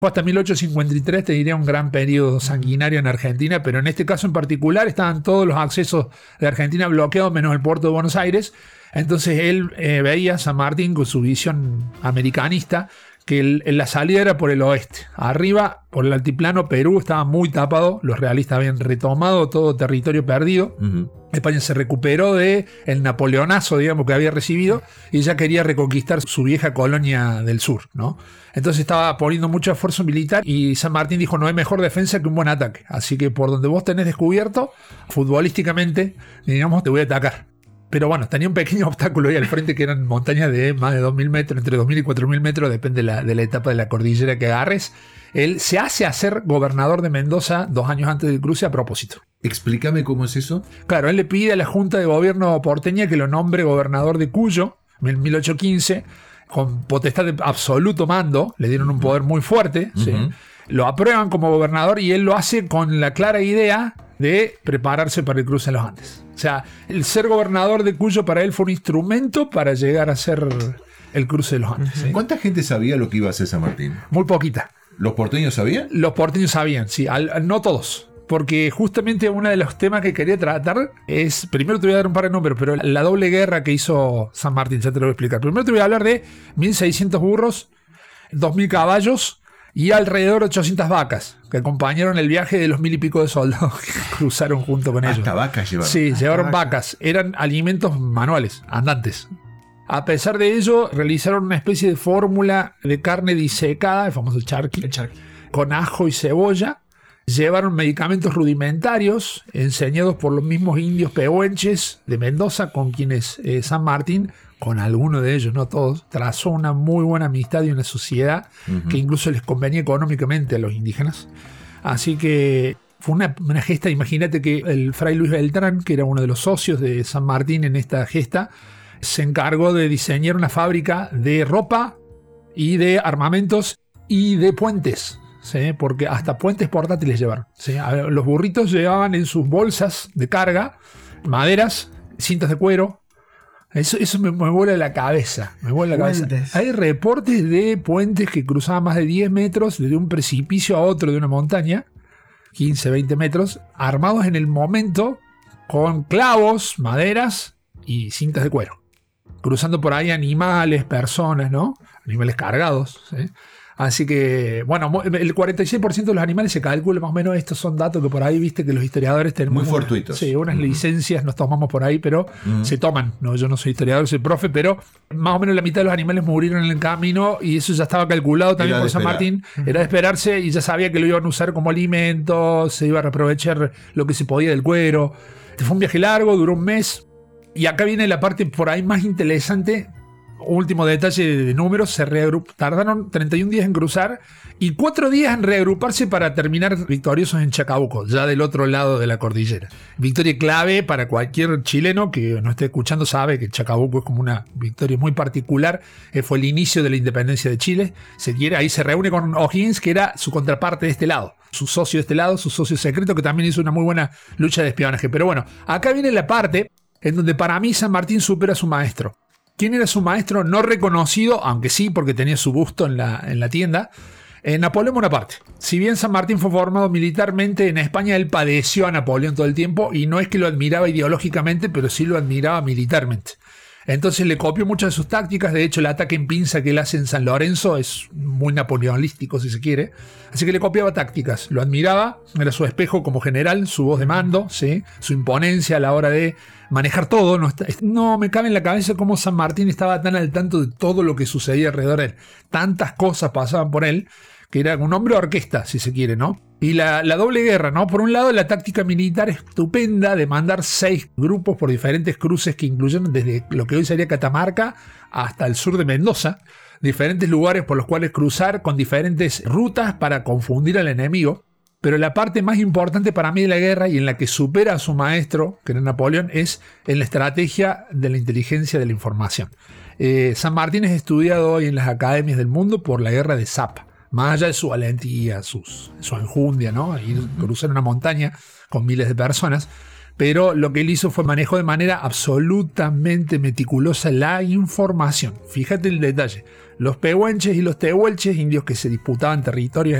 Fue hasta 1853, te diría, un gran periodo sanguinario en Argentina, pero en este caso en particular estaban todos los accesos de Argentina bloqueados, menos el puerto de Buenos Aires. Entonces él veía a San Martín con su visión americanista, que la salida era por el oeste. Arriba, por el altiplano, Perú estaba muy tapado, los realistas habían retomado todo territorio perdido. España se recuperó del napoleonazo, digamos, que había recibido, y ella quería reconquistar su vieja colonia del sur, ¿no? Entonces estaba poniendo mucho esfuerzo militar y San Martín dijo: no hay mejor defensa que un buen ataque. Así que por donde vos tenés descubierto, futbolísticamente, digamos, te voy a atacar. Pero bueno, tenía un pequeño obstáculo ahí al frente, que eran montañas de más de 2.000 metros, entre 2.000 y 4.000 metros, depende de la etapa de la cordillera que agarres. Él se hace hacer gobernador de Mendoza 2 años antes del cruce a propósito. Explícame cómo es eso. Claro, él le pide a la Junta de Gobierno porteña que lo nombre gobernador de Cuyo en 1815, con potestad de absoluto mando, le dieron un poder muy fuerte, ¿sí? Lo aprueban como gobernador y él lo hace con la clara idea de prepararse para el cruce de los Andes. O sea, el ser gobernador de Cuyo para él fue un instrumento para llegar a ser el cruce de los Andes. ¿Sí? ¿Cuánta gente sabía lo que iba a hacer San Martín? Muy poquita. ¿Los porteños sabían? Los porteños sabían, sí, no todos. Porque justamente uno de los temas que quería tratar es, primero te voy a dar un par de números, pero la doble guerra que hizo San Martín, ya te lo voy a explicar. Primero te voy a hablar de 1.600 burros, 2.000 caballos y alrededor de 800 vacas que acompañaron el viaje de los 1.000 y pico de soldados que cruzaron junto con ellos. ¿Hasta vacas llevaron? Sí, llevaron vacas. Eran alimentos manuales, andantes. A pesar de ello, realizaron una especie de fórmula de carne disecada, el famoso charqui, con ajo y cebolla. Llevaron medicamentos rudimentarios enseñados por los mismos indios pehuenches de Mendoza, con quienes San Martín, con algunos de ellos, no todos, trazó una muy buena amistad y una sociedad que incluso les convenía económicamente a los indígenas. Así que fue una gesta. Imagínate que el fray Luis Beltrán, que era uno de los socios de San Martín en esta gesta, se encargó de diseñar una fábrica de ropa y de armamentos y de puentes. ¿Sí? Porque hasta puentes portátiles llevaron. ¿Sí? Los burritos llevaban en sus bolsas de carga maderas, cintas de cuero. Eso me vuela la cabeza. Me vuela la cabeza. Hay reportes de puentes que cruzaban más de 10 metros de un precipicio a otro de una montaña, 15, 20 metros, armados en el momento con clavos, maderas y cintas de cuero. Cruzando por ahí animales, personas, ¿no? Animales cargados, ¿sí? Así que, bueno, el 46% de los animales se calcula más o menos. Estos son datos que por ahí, viste, que los historiadores tenemos. Muy fortuitos. Sí, unas licencias nos tomamos por ahí, pero se toman. No, yo no soy historiador, soy profe, pero más o menos la mitad de los animales murieron en el camino y eso ya estaba calculado también por San Martín. Era de esperarse y ya sabía que lo iban a usar como alimento, se iba a reaprovechar lo que se podía del cuero. Fue un viaje largo, duró un mes. Y acá viene la parte por ahí más interesante. Último detalle de números, tardaron 31 días en cruzar y 4 días en reagruparse para terminar victoriosos en Chacabuco, ya del otro lado de la cordillera. Victoria clave para cualquier chileno que nos esté escuchando, sabe que Chacabuco es como una victoria muy particular. Fue el inicio de la independencia de Chile. Ahí se reúne con O'Higgins, que era su contraparte de este lado, su socio de este lado, su socio secreto, que también hizo una muy buena lucha de espionaje. Pero bueno, acá viene la parte en donde para mí San Martín supera a su maestro. ¿Quién era su maestro? No reconocido, aunque sí, porque tenía su busto en la tienda. Napoleón Bonaparte. Si bien San Martín fue formado militarmente en España, él padeció a Napoleón todo el tiempo y no es que lo admiraba ideológicamente, pero sí lo admiraba militarmente. Entonces le copió muchas de sus tácticas. De hecho, el ataque en pinza que él hace en San Lorenzo es muy napoleonístico, si se quiere. Así que le copiaba tácticas. Lo admiraba, era su espejo como general, su voz de mando, ¿sí? Su imponencia a la hora de manejar todo. No me cabe en la cabeza cómo San Martín estaba tan al tanto de todo lo que sucedía alrededor de él. Tantas cosas pasaban por él, que era un hombre de orquesta, si se quiere, ¿no? Y la doble guerra, ¿no? Por un lado, la táctica militar estupenda de mandar 6 grupos por diferentes cruces que incluyeron desde lo que hoy sería Catamarca hasta el sur de Mendoza, diferentes lugares por los cuales cruzar con diferentes rutas para confundir al enemigo. Pero la parte más importante para mí de la guerra y en la que supera a su maestro, que era Napoleón, es en la estrategia de la inteligencia de la información. San Martín es estudiado hoy en las academias del mundo por la guerra de Zapa. Más allá de su valentía, su enjundia, ¿no? Ir cruzar una montaña con miles de personas. pero lo que él hizo fue manejó de manera absolutamente meticulosa la información. Fíjate el detalle. Los pehuenches y los tehuelches, indios que se disputaban territorios